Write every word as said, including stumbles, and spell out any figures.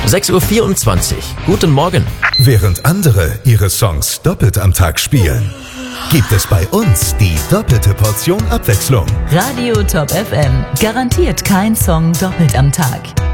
sechs Uhr vierundzwanzig. Guten Morgen. Während andere ihre Songs doppelt am Tag spielen, gibt es bei uns die doppelte Portion Abwechslung. Radio Top F M. Garantiert kein Song doppelt am Tag.